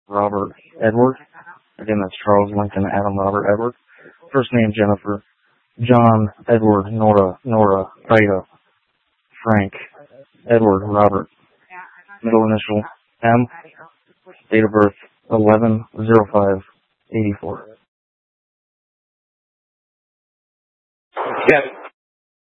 Robert Edward. Again, that's Charles Lincoln Adam Robert Edward. First name Jennifer. John Edward Nora Ida Frank Edward Robert. Middle initial M. Date of birth 11/05/84. Yes.